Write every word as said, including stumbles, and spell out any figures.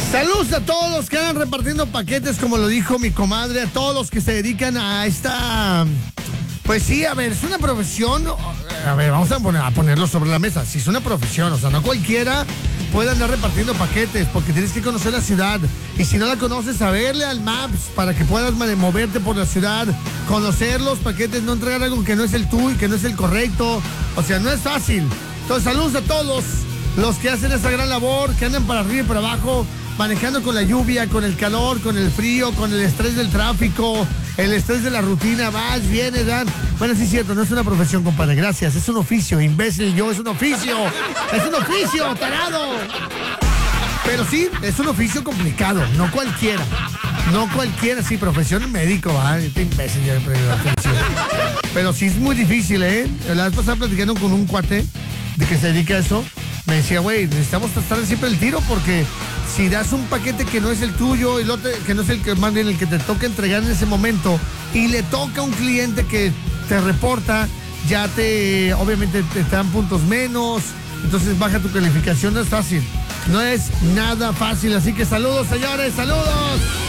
Saludos a todos los que andan repartiendo paquetes, como lo dijo mi comadre, a todos los que se dedican a esta... Pues sí, a ver, es una profesión. A ver, vamos a, poner, a ponerlo sobre la mesa. Si es una profesión, o sea, no cualquiera puede andar repartiendo paquetes, porque tienes que conocer la ciudad. Y si no la conoces, saberle al Maps para que puedas moverte por la ciudad, conocer los paquetes, no entregar algo que no es el tuyo y que no es el correcto. O sea, no es fácil. Entonces, saludos a todos los que hacen esa gran labor, que andan para arriba y para abajo, manejando con la lluvia, con el calor, con el frío, con el estrés del tráfico, el estrés de la rutina, vas, vienes, dan. Bueno, sí es cierto, no es una profesión, compadre, gracias, es un oficio, imbécil, yo, es un oficio, es un oficio, tarado. Pero sí, es un oficio complicado, no cualquiera, no cualquiera, sí, profesión médico, ah, este imbécil, ya, pero sí es muy difícil, ¿eh? La vez pasada platicando con un cuate de que se dedica a eso, me decía, güey, necesitamos estar siempre el tiro porque si das un paquete que no es el tuyo, el otro, que no es el que más bien el que te toca entregar en ese momento, y le toca a un cliente que te reporta, ya te, obviamente te dan puntos menos, entonces baja tu calificación, no es fácil, no es nada fácil, así que saludos, señores, saludos.